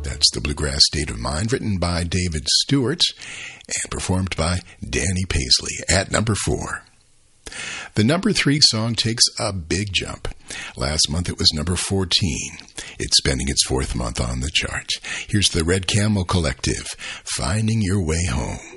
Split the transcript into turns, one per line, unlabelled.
That's The Bluegrass State of Mind, written by David Stewart and performed by Danny Paisley at number 4. The number 3 song takes a big jump. Last month it was number 14. It's spending its 4th month on the chart. Here's the Red Camel Collective, Finding Your Way Home.